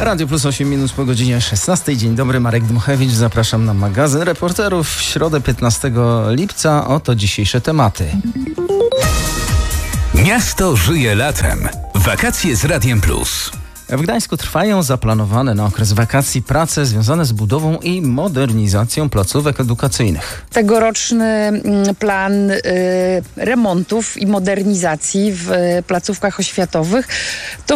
Radio Plus 8 minut po godzinie 16. Dzień dobry, Marek Dmuchewicz. Zapraszam na magazyn Reporterów w środę 15 lipca. Oto dzisiejsze tematy. Miasto żyje latem. Wakacje z Radiem Plus. W Gdańsku trwają zaplanowane na okres wakacji prace związane z budową i modernizacją placówek edukacyjnych. Tegoroczny plan remontów i modernizacji w placówkach oświatowych to